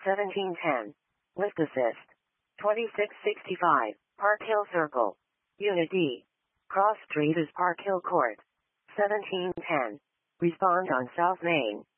1710. Lift assist. 2665. Park Hill Circle. Unit D. Cross Street is Park Hill Court. 1710. Respond on South Main.